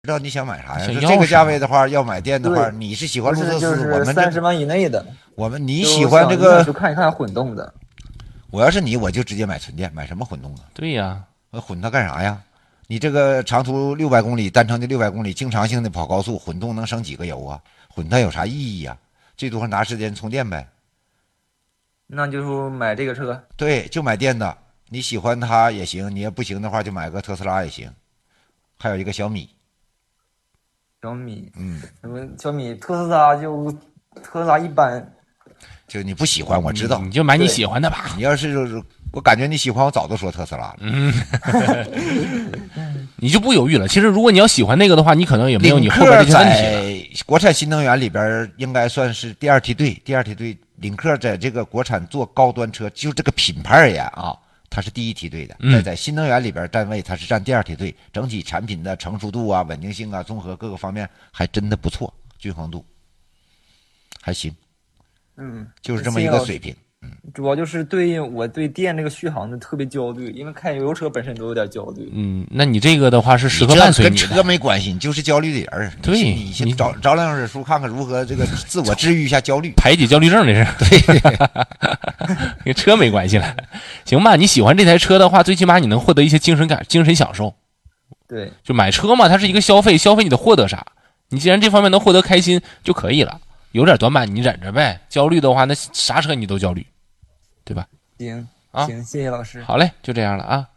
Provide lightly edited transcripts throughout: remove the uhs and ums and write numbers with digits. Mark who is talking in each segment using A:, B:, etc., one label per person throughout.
A: 知道你想买啥呀？
B: 想要
A: 说这个价
B: 什么
A: 位的话，要买电的话，
C: 对
A: 你是喜欢
C: 不是就
A: 路特斯，我
C: 是
A: 们这
C: 30万以内的，
A: 你
C: 就
A: 喜欢这
C: 想去
A: 个，
C: 看一看混动的。
A: 我要是你，我就直接买纯电，买什么混动啊？
B: 对呀，
A: 我混它干啥呀？你这个长途600公里，单程的600公里，经常性的跑高速，混动能省几个油啊？混它有啥意义呀？最多拿时间充电呗。
C: 那就买这个车。
A: 对，就买电的，你喜欢它也行，你也不行的话就买个特斯拉也行，还有一个小米。
C: 小米，
A: 嗯，
C: 小米特斯拉一般。
A: 就你不喜欢，我知道。
B: 你就买你喜欢的吧。
A: 你要是我感觉你喜欢，我早都说特斯拉了。
B: 你就不犹豫了。其实如果你要喜欢那个的话，你可能也没有你
A: 领
B: 后边
A: 克
B: 这些问题了。
A: 在国产新能源里边应该算是第二梯队。第二梯队，领克在这个国产做高端车，就这个品牌而言啊，它是第一梯队的。在新能源里边站位，它是占第二梯队。整体产品的成熟度啊、稳定性啊、综合各个方面还真的不错，均衡度还行。就是这么一个水平。
C: 主要就是我对电这个续航的特别焦虑，因为开油车本身都有点焦虑。
B: 那你这个的话是适合伴随
A: 跟
B: 你的。
A: 车没关系，你就是焦虑的人。
B: 对，
A: 你先找两本书，看看如何这个自我治愈一下焦虑，
B: 排解焦虑症这是。对，跟车没关系了。行吧，你喜欢这台车的话，最起码你能获得一些精神享受。
C: 对，
B: 就买车嘛，它是一个消费你得获得啥？你既然这方面能获得开心就可以了。有点短板你忍着呗，焦虑的话那啥车你都焦虑，对吧？
C: 行
B: 啊，
C: 行，谢谢老师。
B: 好嘞，就这样了啊。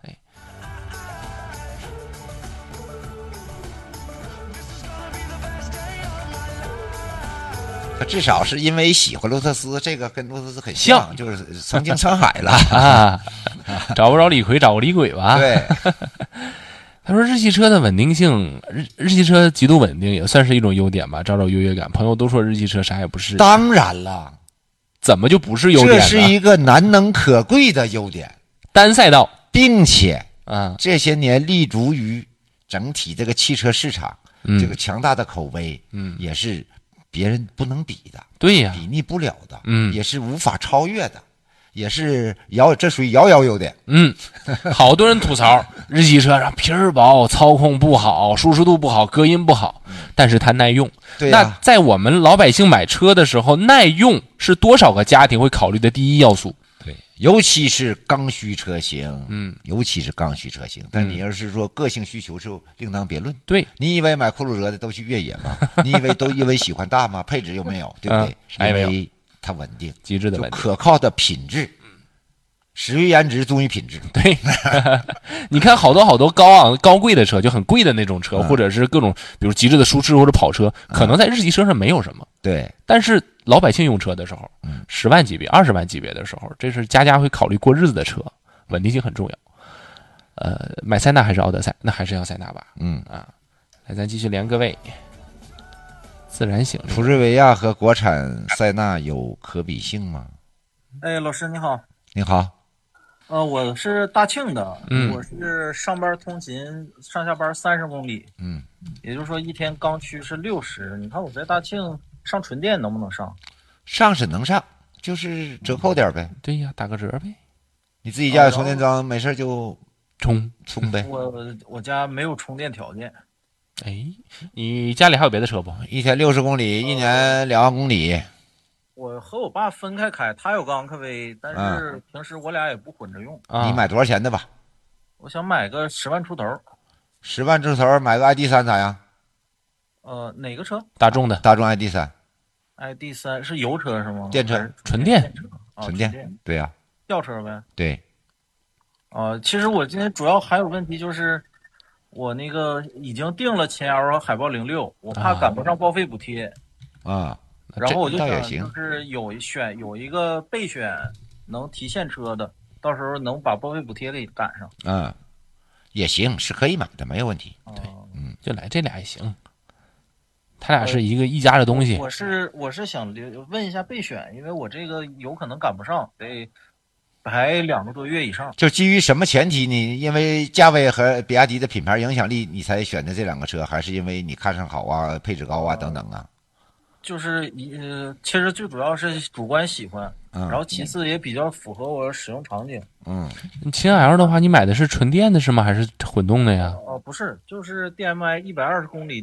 A: 他至少是因为喜欢路特斯，这个跟路特斯很像，就是曾经沧海了
B: 啊。找不着李逵，找个李鬼吧。
A: 对。
B: 他说日系车的稳定性，日系车极度稳定也算是一种优点吧，找优越感。朋友都说日系车啥也不是，
A: 当然了，
B: 怎么就不是优点呢？
A: 这是一个难能可贵的优点，
B: 单赛道，
A: 并且
B: 这
A: 些年立足于整体这个汽车市场，这个强大的口碑，也是别人不能比的，
B: 对呀，
A: 比拟不了的，
B: 也
A: 是无法超越的。也是这属于遥优点。
B: 好多人吐槽日系车上皮儿薄、操控不好、舒适度不好、隔音不好，但是它耐用。
A: 对
B: 那在我们老百姓买车的时候，耐用是多少个家庭会考虑的第一要素？
A: 对，尤其是刚需车型，尤其是刚需车型。但你要是说个性需求就另当别论。
B: 对，
A: 你以为买酷路泽的都去越野吗？你以为都因为喜欢大吗？配置又没有，对不对？
B: 啥也没有。
A: 因为它稳定，
B: 极致的稳定，
A: 可靠的品质，始于颜值，忠于品质。
B: 对，你看好多高贵的车，就很贵的那种车，或者是各种比如极致的舒适或者跑车，可能在日系车上没有什么。
A: 对，
B: 但是老百姓用车的时候，10万级别、20万级别的时候，这是家会考虑过日子的车，稳定性很重要。买塞纳还是奥德赛？那还是要塞纳吧。来，咱继续连各位。自然醒，
A: 途锐维亚和国产塞纳有可比性吗？
D: 哎，老师你好。
A: 你好。
D: 我是大庆的，我是上班通勤上下班30公里，也就是说一天刚需是60。你看我在大庆上纯电能不能上？
A: 上是能上，就是折扣点呗。
B: 对呀，打个折呗。
A: 你自己家有充电桩，没事就充呗。
D: 我家没有充电条件。
B: 哎，你家里还有别的车不？
A: 一天60公里，一年2万公里。
D: 我和我爸分开开，他有个昂科威，但是平时我俩也不混着用。
A: 你买多少钱的吧？
D: 我想买个10万出头。
A: 10万出头买个 ID.3咋样？
D: 哪个车？
B: 大众的，
A: 大众 ID.3。
D: ID.3是油车是吗？
A: 电车，
B: 纯电。
A: 纯电，对呀。
D: 轿车呗。
A: 对。
D: 其实我今天主要还有问题就是。我那个已经订了秦 L 和海豹06，我怕赶不上报废补贴然后我就想就是有一个备选能提现车的，到时候能把报废补贴给赶上。
A: 也行，是可以买的，没有问题。
B: 对，就来这俩也行。他俩是一家的东西。
D: 我是想问一下备选，因为我这个有可能赶不上，得排2个多月以上。
A: 就基于什么前提？你因为价位和比亚迪的品牌影响力，你才选的这2个车，还是因为你看上好啊、配置高啊等等啊？
D: 就是其实最主要是主观喜欢，然后其次也比较符合我使用场景。
B: 秦 L 的话，你买的是纯电的是吗？还是混动的呀？
D: 不是，就是 DMI 120公里